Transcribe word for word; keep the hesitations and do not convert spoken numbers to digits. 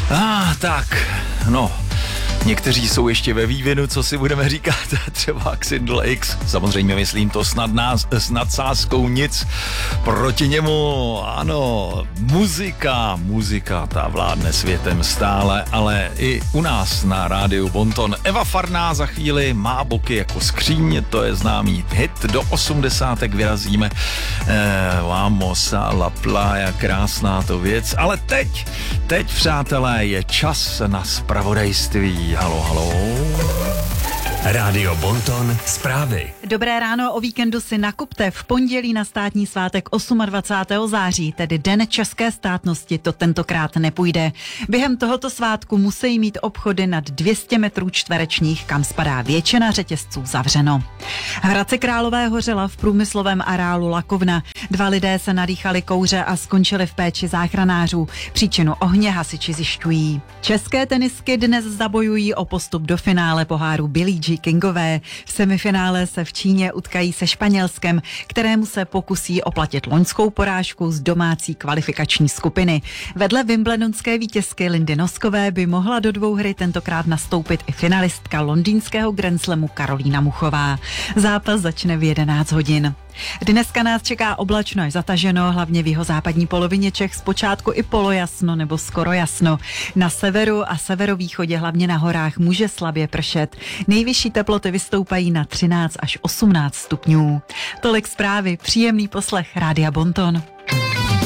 Ah, tak, no. Někteří jsou ještě ve vývinu, co si budeme říkat, třeba Xindl X, samozřejmě myslím to snad nás, s nadsázkou nic proti němu, ano, muzika, muzika, ta vládne světem stále, ale i u nás na rádiu Bonton. Eva Farná za chvíli má boky jako skříň, to je známý hit, do osmdesátek vyrazíme, eh, Vamos a la playa, krásná to věc, ale teď, teď přátelé, je čas na zpravodajství. Halo, halo. Rádio Bonton, zprávy. Dobré ráno, o víkendu si nakupte. V pondělí na státní svátek dvacátého osmého září, tedy Den české státnosti, to tentokrát nepůjde. Během tohoto svátku musí mít obchody nad dvě stě metrů čtverečních, kam spadá většina řetězců, zavřeno. V Hradci Králové hořela v průmyslovém areálu Lakovna. Dva lidé se nadýchali kouře a skončili v péči záchranářů. Příčinu ohně hasiči zjišťují. České tenistky dnes zabojují o postup do finále poháru Billie Jean Kingové. V semifinále se v Číně utkají se Španělskem, kterému se pokusí oplatit loňskou porážku z domácí kvalifikační skupiny. Vedle wimbledonské vítězky Lindy Noskové by mohla do dvouhry tentokrát nastoupit i finalistka londýnského Grand Slamu Karolína Muchová. Zápas začne v jedenáct hodin. Dneska nás čeká oblačno až zataženo, hlavně v jihozápadní polovině Čech zpočátku i polojasno nebo skoro jasno. Na severu a severovýchodě, hlavně na horách, může slabě pršet. Nejvyšší teploty vystoupají na třináct až osmnáct stupňů. Tolik zprávy, příjemný poslech Rádia Bonton.